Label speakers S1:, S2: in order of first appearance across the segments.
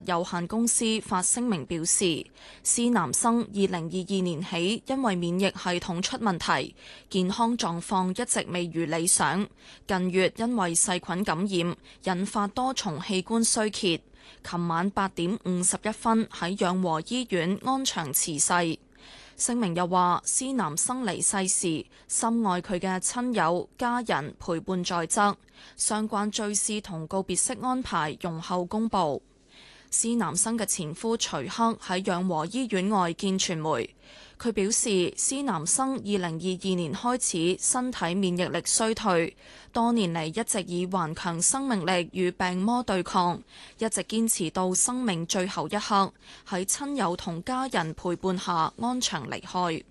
S1: 有限公司發聲明表示，施南生2022年起因為免疫系統出問題，健康狀況一直未如理想。近月因為細菌感染，引發多重器官衰竭。琴晚8點51分喺養和醫院安詳辭世。聲明又話，施南生離世時，深愛佢嘅親友家人陪伴在側，相關追思同告別式安排容後公佈。施南生嘅前夫徐克喺養和醫院外見傳媒，佢表示施南生2022年開始身體免疫力衰退，多年嚟一直以頑強生命力與病魔對抗，一直堅持到生命最後一刻，喺親友同家人陪伴下安詳離開。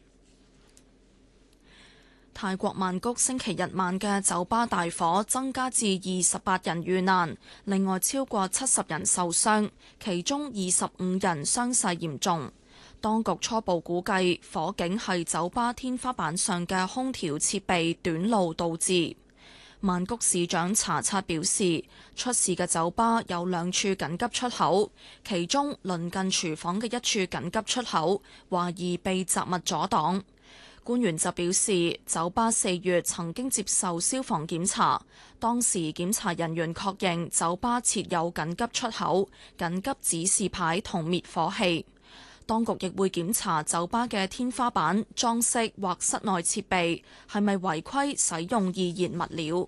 S1: 泰國曼谷星期日晚嘅酒吧大火增加至28人遇難，另外超過70人受傷，其中25人傷勢嚴重。當局初步估計火警係酒吧天花板上嘅空調設備短路導致。曼谷市長查察表示，出事嘅酒吧有2處緊急出口，其中鄰近廚房嘅一處緊急出口懷疑被雜物阻擋。官員就表示，酒吧4月曾經接受消防檢查，當時檢查人員確認酒吧設有緊急出口、緊急指示牌同滅火器。當局亦會檢查酒吧嘅天花板、裝飾或室內設備係咪違規使用易燃物料。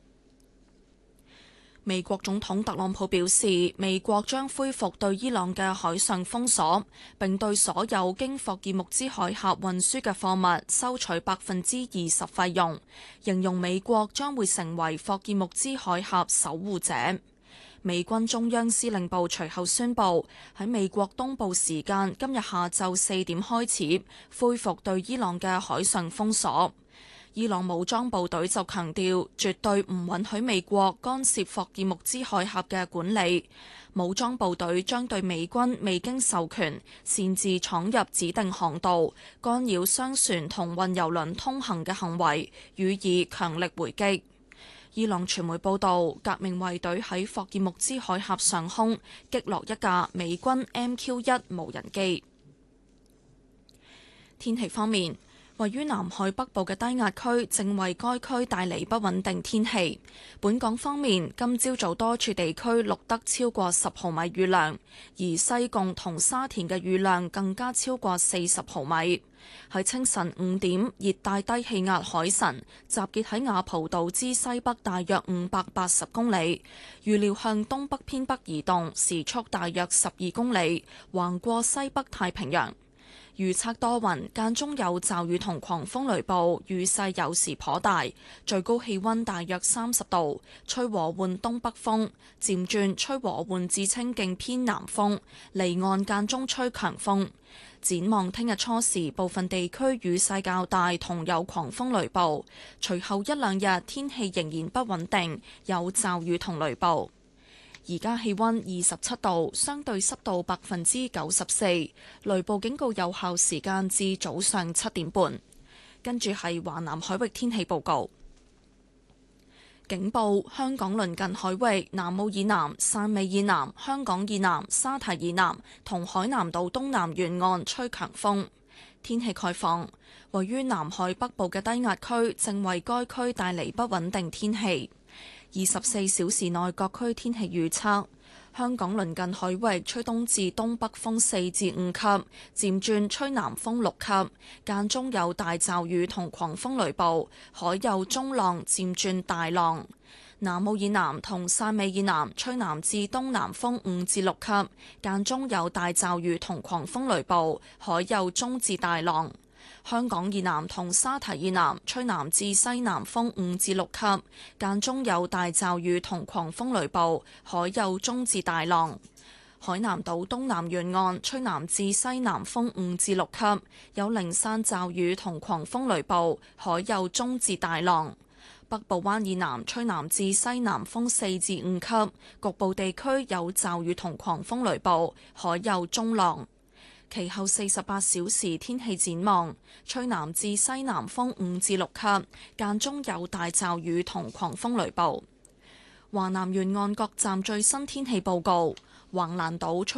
S1: 美國總統特朗普表示，美國將恢復對伊朗嘅海上封鎖，並對所有經霍爾木茲海峽運輸嘅貨物收取20%費用，形容美國將會成為霍爾木茲海峽守護者。美軍中央司令部隨後宣布，喺美國東部時間今日下晝4點開始恢復對伊朗嘅海上封鎖。伊朗武裝部隊就強調，絕對唔允許美國干涉霍爾木茲海峽嘅管理。武裝部隊將對美軍未經授權擅自闖入指定航道、干擾商船同運油輪通行嘅行為予以強力回擊。伊朗傳媒報道，革命衛隊喺霍爾木茲海峽上空擊落一架美軍 MQ-1無人機。天氣方面，位於南海北部嘅低壓區正為該區帶嚟不穩定天氣。本港方面，今朝早多處地區錄得超過10毫米雨量，而西貢同沙田嘅雨量更加超過40毫米。喺清晨5點，熱帶低氣壓海神集結喺雅蒲島之西北大約580公里，預料向東北偏北移動，時速大約12公里，橫過西北太平洋。預測多雲，間中有驟雨同狂風雷暴，雨勢有時頗大，最高氣溫大約30度，吹和緩東北風，漸轉吹和緩至清勁偏南風，離岸間中吹強風。展望聽日初時，部分地區雨勢較大，同有狂風雷暴，隨後1-2日天氣仍然不穩定，有驟雨同雷暴。而家氣溫27度，相對濕度94%，雷暴警告有效時間至早上7點半。跟住係華南海域天氣報告。警報：香港鄰近海域南澳以南、汕尾以南、香港以南、沙堤以南同海南島東南沿岸吹強風。天氣概況：位於南海北部嘅低壓區正為該區帶嚟不穩定天氣。24小時內各區天氣預測：香港鄰近海域吹東至東北風4至5級，漸轉吹南風6級，間中有大驟雨同狂風雷暴，海有中浪漸轉大浪。南澳以南同汕尾以南吹南至東南風5至6級，間中有大驟雨同狂風雷暴，海有中至大浪。香港以南同沙堤以南吹南至西南風5至6級，間中有大驟雨同狂風雷暴，海有中至大浪。海南島東南沿岸吹南至西南風5至6級，有零散驟雨同狂風雷暴，海有中至大浪。北部灣以南吹南至西南風4至5級，局部地區有驟雨同狂風雷暴，海有中浪。其後48小時天氣展望，吹南至西南風5至6級，間中有大驟雨同狂風雷暴。華南沿岸各站最新天氣報告： 橫瀾島吹